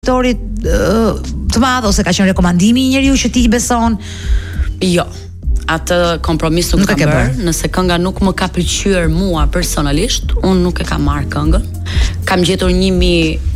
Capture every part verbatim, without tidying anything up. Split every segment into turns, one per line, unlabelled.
Torit të madh ose ka qenë rekomandimi i njeriu që ti i beson?
Jo. Atë kompromis nuk, nuk kam bërë. Nëse kënga nuk më ka pëlqyer mua personalisht, unë nuk e kam marrë këngën. Kam gjetur një mi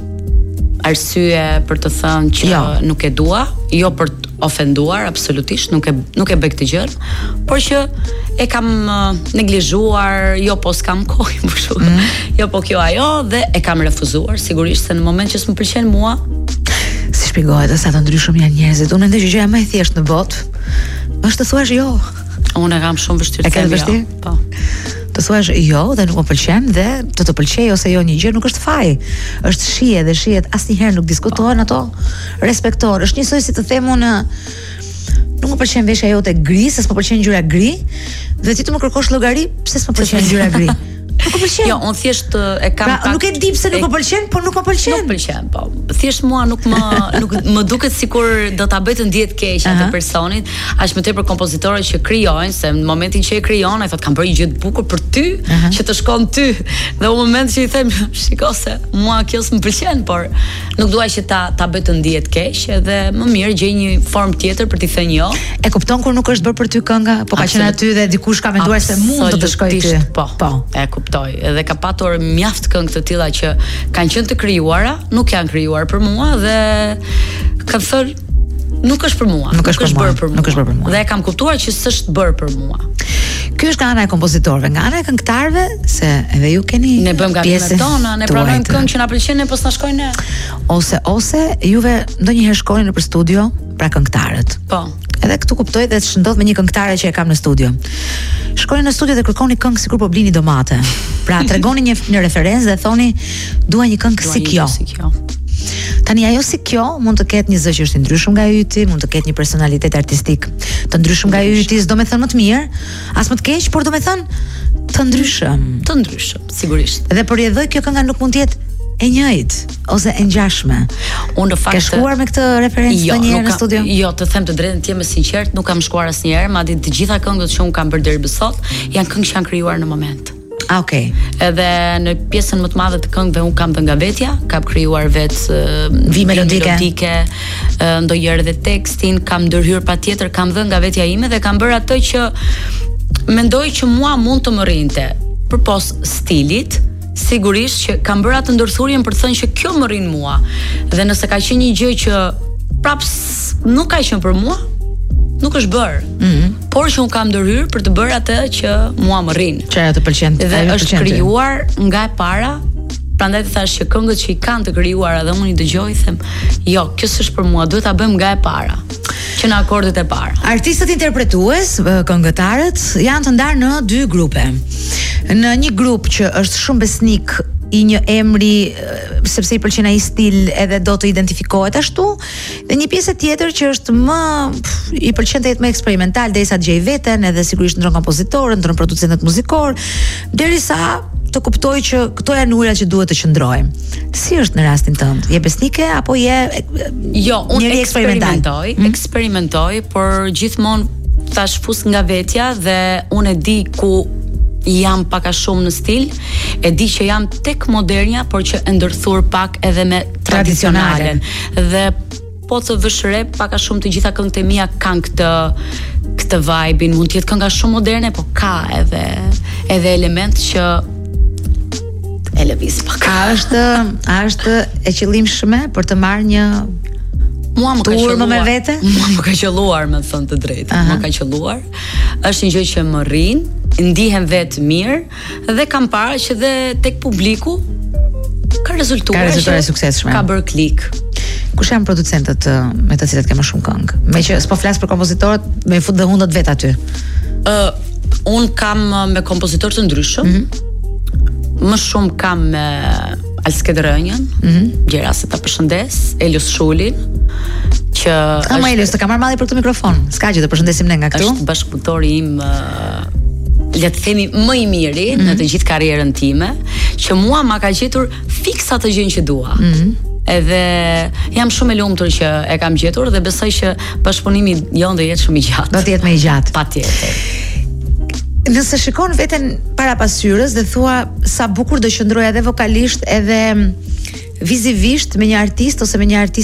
arsye për të thënë që jo. Nuk e dua, jo për të ofenduar, absolutisht, nuk e nuk e bëj këtë gjë, por që e kam uh, neglizhuar, jo po s'kam kohë për shkak. Mm. Jo po kjo ajo dhe e kam refuzuar, sigurisht se në moment që s'më pëlqen mua.
Si shpjegohet sa të ndryshëm janë njerëzit? Unë mendoj që gjëja më e thjeshtë në botë është të thuash jo.
Unë e kam shumë vështirë të them jo. Po.
Të thuash jo dhe nuk më pëlqen dhe të të pëlqej ose jo një gjë nuk është faj. Është shije dhe shijet asnjëherë nuk diskutohen ato. Respektohen. Është njësoj si të them unë nuk më pëlqen veshja jote gri, se s'më pëlqen ngjyra gri, dhe ti të më kërkosh llogari pse s'më pëlqen ngjyra gri. Nuk më pëlqen.
Jo, unë thjesht e kam
pra, pak. Nuk e di pse nuk më pëlqen, por nuk më pëlqen.
Nuk pëlqen, po. Thjesht mua nuk më nuk më duket sikur do ta bëj të ndihet keq atë personit, aq më tepër kompozitorët që krijojnë, se në momentin që e krijon ai thotë kam bërë një gjë të bukur për ty, uh -huh. që të shkon ty. Dhe në momentin që i them, shikoj se mua kjo s'm pëlqen, por nuk dua që ta ta bëj të ndihet keq, edhe më mirë gjej një formë tjetër për t'i thënë jo.
E kupton kur nuk është bërë për ty kënga, po ka qenë aty dhe dikush ka menduar se mund të të shkojë ty.
Po, po. E kuptoj. Edhe ka patur mjaft këngë të tilla që kanë qenë të krijuara, nuk janë krijuar për mua dhe kam thënë nuk është për mua,
nuk është bërë për mua. Nuk është bërë për mua.
Dhe e kam kuptuar që s'është bërë për mua.
Ky është nga ana e kompozitorëve, nga ana e këngëtarëve, se edhe ju keni
ne bëjmë gabimet tona, ne pranojmë këngë që na pëlqen, ne po s'na shkojnë ne.
Ose ose juve ndonjëherë shkoni nëpër studio, pra këngëtarët.
Po.
Edhe këtu kuptoj dhe ç'ndodh me një këngëtare që e kam në studio. Shkoni në studio dhe kërkoni këngë sikur po blini domate. Pra tregoni një një referencë dhe thoni dua një këngë si kjo.
Si kjo.
Tani ajo si kjo mund të ketë një zë që është i ndryshëm nga yti, mund të ketë një personalitet artistik të ndryshëm nga yti, s'do me thënë më të mirë, as më të keq, por do me thënë të ndryshëm.
Të ndryshëm, sigurisht.
Dhe për rjedhoj kjo kënga nuk mund të jetë e njëjtë ose e ngjashme.
Unë në fakt
ke shkuar me këtë referencë jo, ndonjëherë në studio?
Jo, të them të drejtën, të jem e sinqert, nuk kam shkuar asnjëherë, madje të gjitha këngët që unë kam bërë deri më sot janë këngë që janë krijuar në moment.
Ah, okay.
Edhe në pjesën më të madhe të këngëve un kam dhe nga vetja, kam krijuar vetë uh,
vi melodike,
melodike uh, ndonjëherë edhe tekstin, kam ndërhyr patjetër, kam dhënë nga vetja ime dhe kam bërë atë që mendoj që mua mund të më rrinte. Përpos stilit, sigurisht që kam bërë atë ndërthurjen për të thënë që kjo më rrin mua. Dhe nëse ka qenë një gjë që prapë nuk ka qenë për mua, nuk është bërë. Mm -hmm. Por që un kam ndërhyr për të bërë atë që mua më rrin.
Që ajo të pëlqen.
Dhe është krijuar nga e para. Prandaj të thash që këngët që i kanë të krijuara dhe unë i dëgjoj them, jo, kjo s'është për mua, duhet ta bëjmë nga e para. Që në akordet e para.
Artistët interpretues, këngëtarët janë të ndarë në dy grupe. Në një grup që është shumë besnik i një emri sepse i pëlqen ai stil edhe do të identifikohet ashtu, dhe një pjesë tjetër që është më pff, i pëlqen të jetë më eksperimental derisa të gjej veten, edhe sigurisht ndron kompozitorët, ndron producentët muzikor, derisa të kuptoj që këto janë ujërat që duhet të qëndrojmë. Si është në rastin tënd? Je besnike apo je
jo, unë eksperimentoj, hmm? eksperimentoj, por gjithmonë thash fus nga vetja dhe unë e di ku jam pak a shumë në stil, e di që jam tek modernja, por që e ndërthur pak edhe me tradicionalen. Dhe po të vësh re, pak a shumë të gjitha këngët e mia kanë këtë këtë vibe-in, mund të jetë kënga shumë moderne, po ka edhe edhe element që e lëviz pak.
A është a është e qëllimshme për të marrë një
Mua më ka qelluar
me vete?
Mua më ka qelluar, me të thënë të drejtë. Më ka qelluar. Është një gjë që më rrin, ndihem vetë mirë dhe kam parë që dhe tek publiku ka rezultuar.
Ka rezultuar suksesshme.
Ka bërë klik.
Kush janë producentët me të cilët ke më shumë këngë? Me që s'po flas për kompozitorët, me fut dhe hundët vet aty.
Ë, uh, un kam me kompozitorë të ndryshëm. Mm -hmm. Më shumë kam me Alskedrënjën, mm -hmm. gjera se ta përshëndes, Elios Shulin, që
ka më Elios, të kam marrë malli për këtë mikrofon. S'ka gjë, të përshëndesim ne nga këtu.
Është bashkëpunëtori im, uh, le të themi më i miri mm -hmm. në të gjithë karrierën time, që mua ma ka gjetur fiksa të gjën që dua. Mm -hmm. Edhe jam shumë e lumtur që e kam gjetur dhe besoj që bashkëpunimi jon do jetë shumë i gjatë.
Do të jetë më i gjatë.
Patjetër.
Nëse shikon veten para pasyrës dhe thua sa bukur do qëndroj edhe vokalisht edhe vizivisht me një artist ose me një artist